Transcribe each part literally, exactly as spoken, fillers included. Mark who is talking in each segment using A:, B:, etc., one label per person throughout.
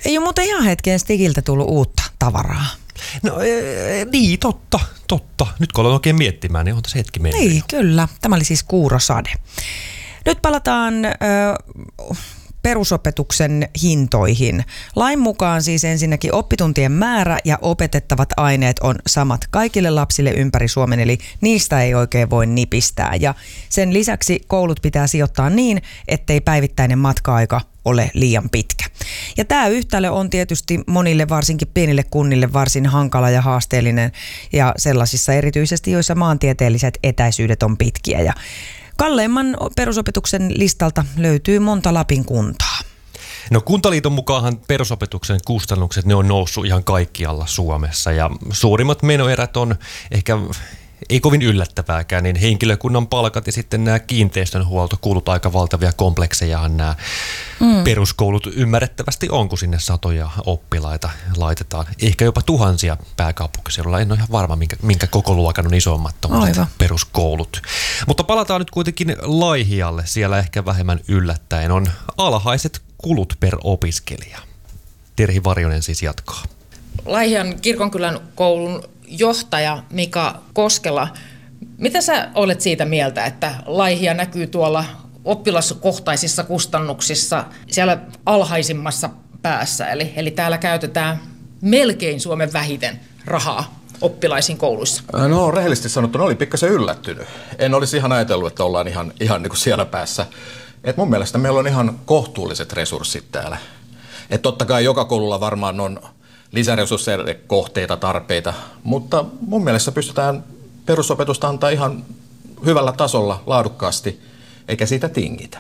A: Ei ole muuten ihan hetken Stigiltä tullut uutta tavaraa.
B: No ee, niin, totta, totta. Nyt kun aloin oikein miettimään, niin on tässä hetki mennyt.
A: Niin, kyllä. Tämä oli siis Kuurosade. Nyt palataan ö, perusopetuksen hintoihin. Lain mukaan siis ensinnäkin oppituntien määrä ja opetettavat aineet on samat kaikille lapsille ympäri Suomen, eli niistä ei oikein voi nipistää. Ja sen lisäksi koulut pitää sijoittaa niin, ettei päivittäinen matka-aika ole liian pitkä. Ja tämä yhtälö on tietysti monille, varsinkin pienille kunnille, varsin hankala ja haasteellinen, ja sellaisissa erityisesti, joissa maantieteelliset etäisyydet on pitkiä. Ja kalleimman perusopetuksen listalta löytyy monta Lapin kuntaa.
B: No Kuntaliiton mukaanhan perusopetuksen kustannukset, ne on noussut ihan kaikkialla Suomessa, ja suurimmat menoerät on ehkä ei kovin yllättävääkään, niin henkilökunnan palkat ja sitten nämä kiinteistönhuoltokulut, aika valtavia kompleksejahan nämä mm. peruskoulut ymmärrettävästi on, kun sinne satoja oppilaita laitetaan. Ehkä jopa tuhansia pääkaupunkiseudulla, en ole ihan varma, minkä, minkä koko luokan on isommat peruskoulut. Mutta palataan nyt kuitenkin Laihialle, siellä ehkä vähemmän yllättäen on alhaiset kulut per opiskelija. Terhi Varjonen siis jatkaa.
C: Laihian kirkonkylän koulun johtaja Mika Koskela, mitä sä olet siitä mieltä, että Laihia näkyy tuolla oppilaskohtaisissa kustannuksissa siellä alhaisimmassa päässä, eli, eli täällä käytetään melkein Suomen vähiten rahaa oppilaisiin kouluissa?
D: No rehellisesti sanottuna oli pikkasen yllättynyt. En olisi ihan ajatellut, että ollaan ihan, ihan niin kuin siellä päässä. Et mun mielestä meillä on ihan kohtuulliset resurssit täällä. Et totta kai joka koululla varmaan on lisäresursseille kohteita, tarpeita, mutta mun mielestä pystytään perusopetusta antaa ihan hyvällä tasolla, laadukkaasti, eikä siitä tingitä.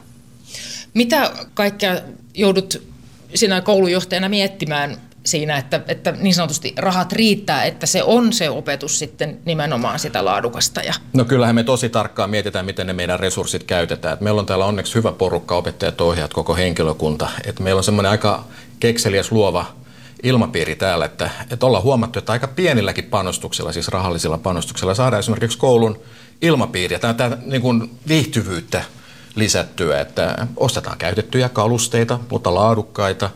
C: Mitä kaikkea joudut sinä koulujohtajana miettimään siinä, että, että niin sanotusti rahat riittää, että se on se opetus sitten nimenomaan sitä laadukasta? Ja...
D: No kyllähän me tosi tarkkaan mietitään, miten ne meidän resurssit käytetään. Et meillä on täällä onneksi hyvä porukka, opettajat, ohjaajat, koko henkilökunta. Et meillä on semmoinen aika kekseliäs, luova ilmapiiri täällä, että, että ollaan huomattu, että aika pienilläkin panostuksilla, siis rahallisilla panostuksilla, saadaan esimerkiksi koulun ilmapiiriä, tämä niin kuin viihtyvyyttä lisättyä, että ostetaan käytettyjä kalusteita, mutta laadukkaita,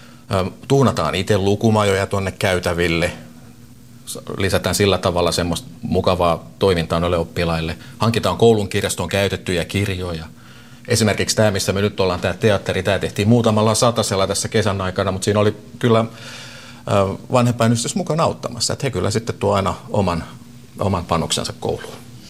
D: tuunataan itse lukumajoja tuonne käytäville, lisätään sillä tavalla semmoista mukavaa toimintaa noille oppilaille, hankitaan koulun kirjastoon käytettyjä kirjoja. Esimerkiksi tämä, missä me nyt ollaan, tämä teatteri, tämä tehtiin muutamalla satasella tässä kesän aikana, mutta siinä oli kyllä vanhempainyhdistys mukana auttamassa, että he kyllä sitten tuo aina oman, oman panoksensa kouluun.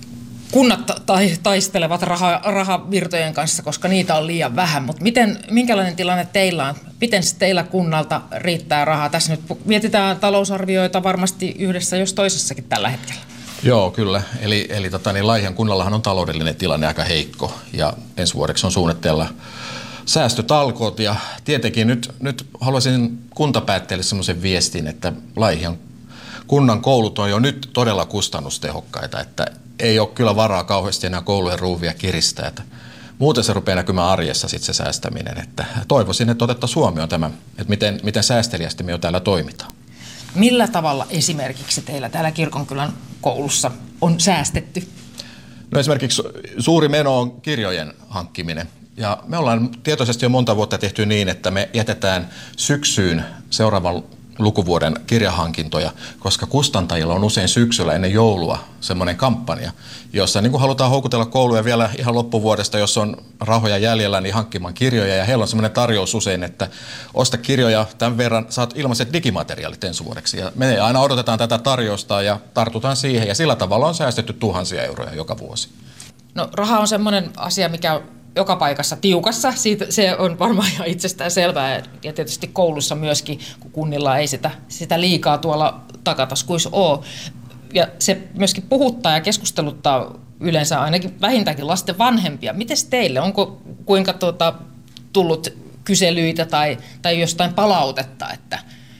C: Kunnat ta- taistelevat raha- rahavirtojen kanssa, koska niitä on liian vähän, mutta miten, minkälainen tilanne teillä on? Miten teillä kunnalta riittää rahaa? Tässä nyt mietitään talousarvioita varmasti yhdessä jos toisessakin tällä hetkellä.
D: Joo, kyllä. Eli, eli tota, niin Laihian kunnallahan on taloudellinen tilanne aika heikko ja ensi vuodeksi on suunnitteilla säästötalkoot ja tietenkin nyt, nyt haluaisin kuntapäättäjille semmoisen viestin, että Laihian kunnan koulut on jo nyt todella kustannustehokkaita, että ei ole kyllä varaa kauheasti enää koulujen ruuvia kiristää. Että muuten se rupeaa näkymään arjessa sit se säästäminen. Että toivoisin, että otettaisiin huomioon tämä, että miten, miten säästeliästi me jo täällä toimitaan.
C: Millä tavalla esimerkiksi teillä täällä Kirkonkylän koulussa on säästetty?
D: No esimerkiksi suuri meno on kirjojen hankkiminen. Ja me ollaan tietoisesti jo monta vuotta tehty niin, että me jätetään syksyyn seuraavan lukuvuoden kirjahankintoja, koska kustantajilla on usein syksyllä ennen joulua semmoinen kampanja, jossa niin kuin halutaan houkutella kouluja vielä ihan loppuvuodesta, jos on rahoja jäljellä, niin hankkimaan kirjoja. Ja heillä on semmoinen tarjous usein, että osta kirjoja, tämän verran saat ilmaiset digimateriaalit ensi vuodeksi. Ja me aina odotetaan tätä tarjousta ja tartutaan siihen, ja sillä tavalla on säästetty tuhansia euroja joka vuosi.
C: No raha on semmoinen asia, mikä joka paikassa tiukassa. Siitä, se on varmaan ihan itsestään selvää ja tietysti koulussa myöskin, kun kunnilla ei sitä, sitä liikaa tuolla takataskuissa ole. Ja se myöskin puhuttaa ja keskusteluttaa yleensä ainakin vähintäänkin lasten vanhempia. Mites teille? Onko kuinka tuota, tullut kyselyitä tai, tai jostain palautetta? Että...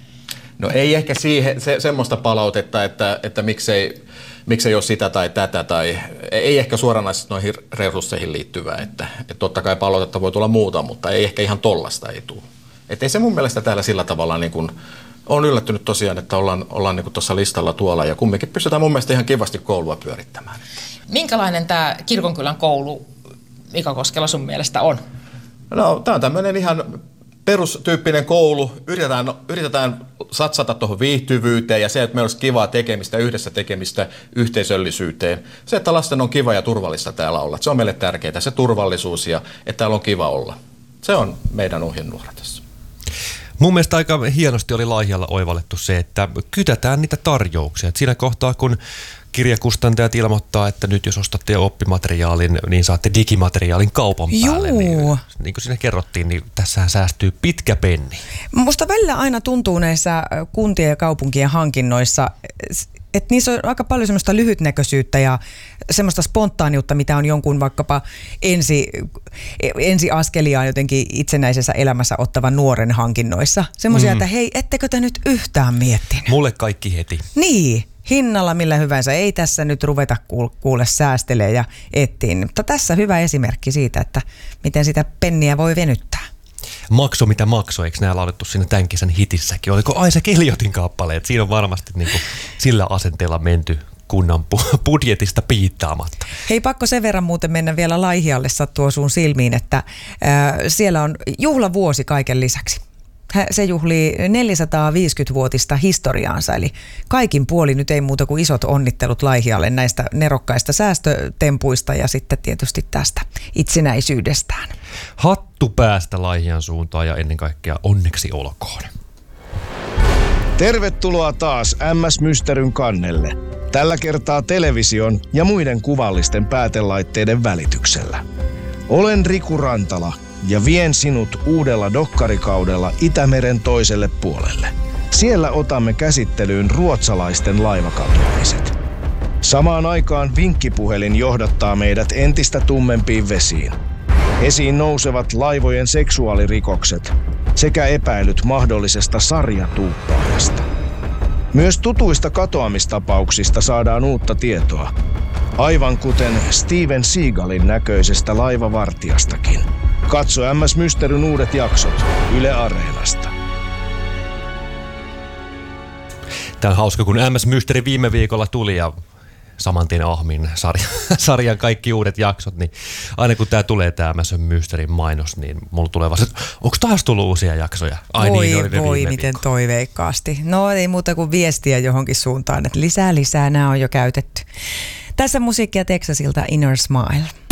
D: No ei ehkä siihen, se, semmoista palautetta, että, että miksei... Miksei ole sitä tai tätä, tai ei ehkä suoranaisesti noihin resursseihin liittyvää, että, että totta kai palautetta voi tulla muuta, mutta ei ehkä ihan tollasta ei tule. Että ei se mun mielestä täällä sillä tavalla, niin kuin, on yllättynyt tosiaan, että ollaan, ollaan niin tuossa listalla tuolla, ja kumminkin pystytään mun mielestä ihan kivasti koulua pyörittämään.
C: Minkälainen tämä Kirkonkylän koulu, Mika Koskela, sun mielestä on?
D: No tämä on tämmöinen ihan perustyyppinen koulu, yritetään, yritetään satsata tuohon viihtyvyyteen ja se, että meillä olisi kivaa tekemistä, yhdessä tekemistä, yhteisöllisyyteen. Se, että lasten on kiva ja turvallista täällä olla, se on meille tärkeää, se turvallisuus ja että täällä on kiva olla. Se on meidän ohjenuora tässä.
B: Mun mielestä aika hienosti oli Laihialla oivallettu se, että kytätään niitä tarjouksia. Et siinä kohtaa, kun kirjakustantajat ilmoittaa, että nyt jos ostatte oppimateriaalin, niin saatte digimateriaalin kaupan päälle.
A: Juu.
B: Niin, niin kuin siinä kerrottiin, niin tässähän säästyy pitkä penni.
A: Musta välillä aina tuntuu näissä kuntien ja kaupunkien hankinnoissa, että niissä on aika paljon semmoista lyhytnäköisyyttä ja semmoista spontaaniutta, mitä on jonkun vaikkapa ensi, ensi askeliaan jotenkin itsenäisessä elämässä ottavan nuoren hankinnoissa. Semmoisia, mm. että hei, ettekö te nyt yhtään miettinyt?
B: Mulle kaikki heti.
A: Niin, hinnalla millä hyvänsä. Ei tässä nyt ruveta kuule säästelee ja etsiin. Mutta tässä hyvä esimerkki siitä, että miten sitä penniä voi venyttää.
B: Makso mitä maksoi, eikö nämä laulettu siinä tämän kesän hitissäkin? Oliko Isaac Elliotin kappaleet? Siinä on varmasti niin kuin sillä asenteella menty kunnan budjetista piittaamatta.
A: Hei, pakko sen verran muuten mennä vielä Laihialle sattua sun silmiin, että äh, siellä on juhlavuosi kaiken lisäksi. Se juhlii neljäsataaviisikymmenvuotista historiaansa, eli kaikin puoli nyt ei muuta kuin isot onnittelut Laihialle näistä nerokkaista säästötempuista ja sitten tietysti tästä itsenäisyydestään.
B: Hattu päästä Laihian suuntaan ja ennen kaikkea onneksi olkoon.
E: Tervetuloa taas M S Mysteryn kannelle. Tällä kertaa television ja muiden kuvallisten päätelaitteiden välityksellä. Olen Riku Rantala ja vien sinut uudella dokkarikaudella Itämeren toiselle puolelle. Siellä otamme käsittelyyn ruotsalaisten laivakatoamiset. Samaan aikaan vinkkipuhelin johdattaa meidät entistä tummempiin vesiin. Esiin nousevat laivojen seksuaalirikokset sekä epäilyt mahdollisesta sarjatuuppaajasta. Myös tutuista katoamistapauksista saadaan uutta tietoa, aivan kuten Steven Seagalin näköisestä laivavartijastakin. Katso M S Mysteryn uudet jaksot Yle Areenasta.
B: Tämä on hauska, kun M S Mystery viime viikolla tuli ja saman tien ahmin sarjan, sarjan kaikki uudet jaksot, niin aina kun tämä tulee tämä M S Mysteryn mainos, niin mulla tulee vasta, että onko taas tullut uusia jaksoja? Ai
A: voi
B: niin, oli
A: voi, miten
B: viikko.
A: toiveikkaasti. No ei muuta kuin viestiä johonkin suuntaan, että lisää lisää, nämä on jo käytetty. Tässä musiikkia Texasilta Inner Smile.